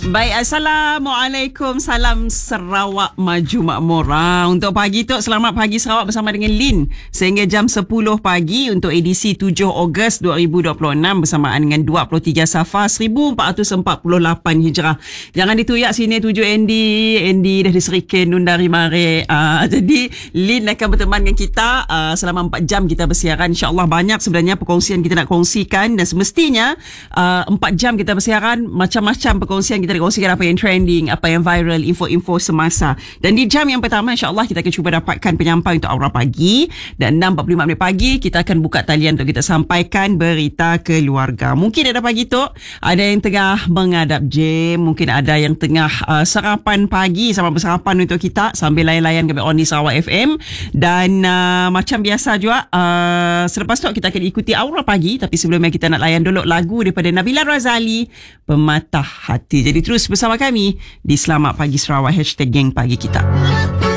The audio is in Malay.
Baik, Assalamualaikum. Salam Sarawak Maju Makmur. Untuk pagi tu, selamat pagi Sarawak bersama dengan Lin. Sehingga jam 10 pagi untuk edisi 7 Ogos 2026 bersamaan dengan 23 Safar 1448 Hijrah. Jangan dituyak sini 7 Andy dah diserikin nun dari mare. Jadi Lin akan berteman dengan kita selama 4 jam kita bersiaran. InsyaAllah banyak sebenarnya perkongsian kita nak kongsikan, dan semestinya 4 jam kita bersiaran, macam-macam perkongsian kita kongsikan, apa yang trending, apa yang viral, info-info semasa. Dan di jam yang pertama, insyaAllah kita akan cuba dapatkan penyampai untuk Aura Pagi. Dan 6.45 minit pagi, kita akan buka talian untuk kita sampaikan berita keluarga. Mungkin ada pagi tu, ada yang tengah mengadap jam, mungkin ada yang tengah sarapan pagi, sama bersarapan untuk kita sambil layan-layan ke on di Sarawak FM. Dan macam biasa juga, selepas tu kita akan ikuti Aura Pagi. Tapi sebelumnya kita nak layan dulu lagu daripada Nabila Razali, Pematah Hati. Jadi terus bersama kami di Selamat Pagi Sarawak, #Geng Pagi Kita.